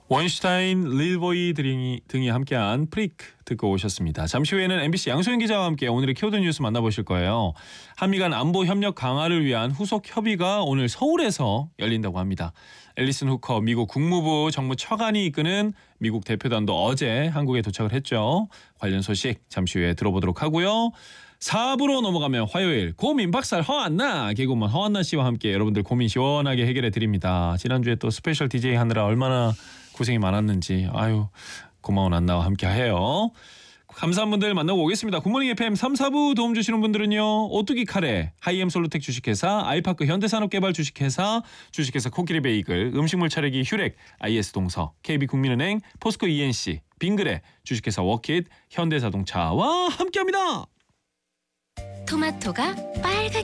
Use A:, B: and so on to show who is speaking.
A: 원슈타인, 릴보이 등이 함께한 프리크 듣고 오셨습니다. 잠시 후에는 MBC 양소영 기자와 함께 오늘의 키워드 뉴스 만나보실 거예요. 한미 간 안보 협력 강화를 위한 후속 협의가 오늘 서울에서 열린다고 합니다. 앨리슨 후커 미국 국무부 정무 차관이 이끄는 미국 대표단도 어제 한국에 도착을 했죠. 관련 소식 잠시 후에 들어보도록 하고요. 4부로 넘어가면 화요일 고민 박살 허안나 개그우먼 허안나 씨와 함께 여러분들 고민 시원하게 해결해 드립니다. 지난주에 또 스페셜 DJ 하느라 얼마나 고생이 많았는지 아유 고마운 안나와 함께 해요. 감사한 분들 만나고 오겠습니다. 굿모닝 FM 3, 4부 도움 주시는 분들은요. 오뚜기 카레, 하이엠 솔루텍 주식회사, 아이파크 현대산업개발 주식회사, 주식회사 코끼리 베이글, 음식물 차려기 휴렉, IS동서, KB국민은행, 포스코 ENC, 빙그레, 주식회사 워킷, 현대자동차와 함께합니다.
B: 토마토가 빨갛게